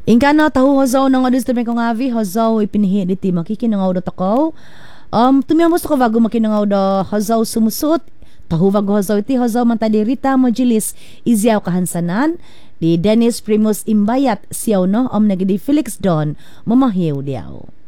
Ingka na tahu hozaw nang adus tabi kong avi hozaw ipinihi di ti makikinangaw da takaw. Tumiyamos ko bago makinangaw da hozaw sumusut. Tahu bago hozaw iti hozaw man tadi Rita Mojilis Iziaw kahansanan. Di Dennis Primus Imbayat siyaw no nagidi Felix Don mamahiw diyaw.